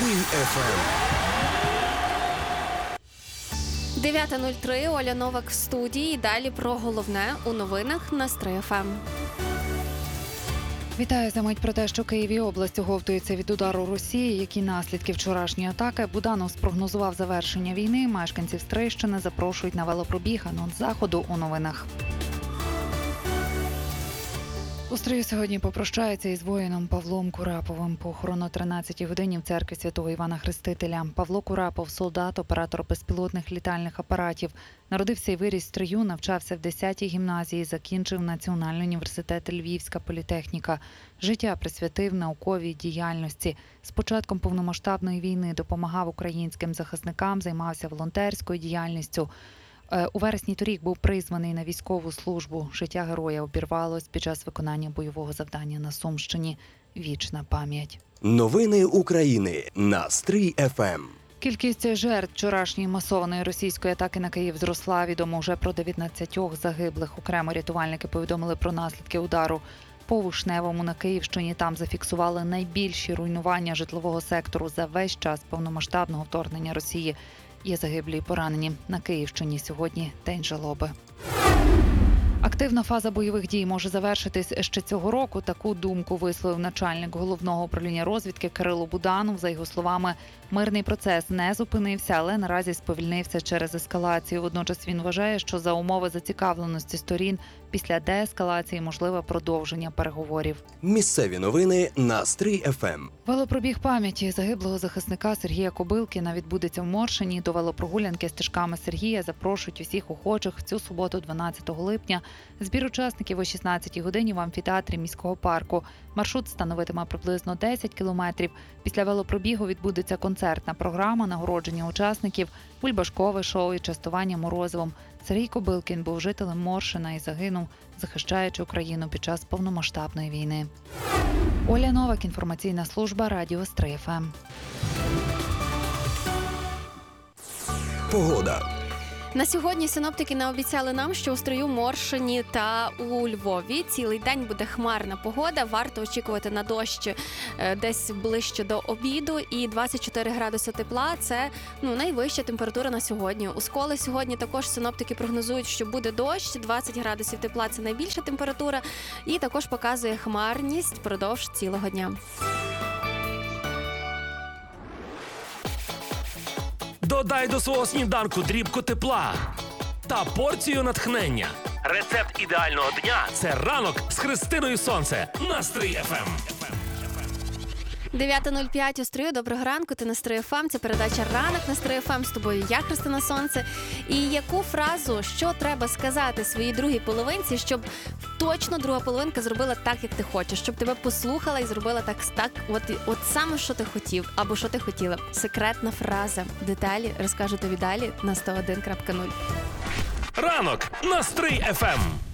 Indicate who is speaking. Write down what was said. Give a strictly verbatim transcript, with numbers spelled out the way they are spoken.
Speaker 1: Настрій еф ем.
Speaker 2: дев'ята нуль три, Оля Новак в студії. Далі про головне у новинах Настрій еф ем.
Speaker 3: Вітаю. За мить про те, що Київ і область оговтуються від удару Росії. Які наслідки вчорашньої атаки? Буданов спрогнозував завершення війни. Мешканців Стрийщини запрошують на велопробіг. Анонс заходу у новинах. У Стрию сьогодні попрощаються із воїном Павлом Кураповим. Похорон о тринадцятій годині в церкві Святого Івана Хрестителя. Павло Курапов – солдат, оператор безпілотних літальних апаратів. Народився і виріс в Стрию, навчався в десятій гімназії, закінчив Національний університет Львівська політехніка. Життя присвятив науковій діяльності. З початком повномасштабної війни допомагав українським захисникам, займався волонтерською діяльністю. У вересні торік був призваний на військову службу. Життя героя обірвалось під час виконання бойового завдання на Сумщині. Вічна пам'ять.
Speaker 1: Новини України. Настрій еф ем.
Speaker 3: Кількість жертв вчорашньої масованої російської атаки на Київ зросла. Відомо вже про дев'ятнадцять загиблих. Окремо рятувальники повідомили про наслідки удару по Вишневому на Київщині. Там зафіксували найбільші руйнування житлового сектору за весь час повномасштабного вторгнення Росії. Є загиблі і поранені. На Київщині сьогодні день жалоби. Активна фаза бойових дій може завершитись ще цього року. Таку думку висловив начальник головного управління розвідки Кирило Буданов. За його словами, мирний процес не зупинився, але наразі сповільнився через ескалацію. Водночас він вважає, що за умови зацікавленості сторін після деескалації можливе продовження переговорів.
Speaker 1: Місцеві новини. Настрій еф ем.
Speaker 3: Велопробіг пам'яті загиблого захисника Сергія Кобилкіна відбудеться в Моршині. До велопрогулянки стежками Сергія запрошують усіх охочих в цю суботу, дванадцятого липня. Збір учасників о шістнадцятій годині в амфітеатрі міського парку. Маршрут становитиме приблизно десять кілометрів. Після велопробігу відбудеться концертна програма, нагородження учасників, бульбашкове шоу і частування морозивом. Сергій Кобилкін був жителем Моршина і загинув, захищаючи Україну під час повномасштабної війни. Оля Новак, інформаційна служба, радіо Стрий еф ем.
Speaker 1: Погода.
Speaker 2: На сьогодні синоптики наобіцяли нам, що у Стрию, Моршині та у Львові цілий день буде хмарна погода. Варто очікувати на дощ десь ближче до обіду. І двадцять чотири градуси тепла – це ну, найвища температура на сьогодні. У Сколі сьогодні також синоптики прогнозують, що буде дощ. двадцять градусів тепла – це найбільша температура. І також показує хмарність впродовж цілого дня.
Speaker 4: Додай до свого сніданку дрібку тепла та порцію натхнення. Рецепт ідеального дня – це ранок з Христиною Сонце. Настрій еф ем.
Speaker 2: дев'ята нуль п'ять у Стрию. Доброго ранку, ти Настрій еф ем. Це передача «Ранок» Настрій еф ем. З тобою я, Христина Сонце. І яку фразу, що треба сказати своїй другій половинці, щоб точно друга половинка зробила так, як ти хочеш, щоб тебе послухала і зробила так, так от, от саме, що ти хотів, або що ти хотіла. Секретна фраза. Деталі розкажу тобі далі на сто один крапка нуль.
Speaker 4: Ранок. Настрій еф ем.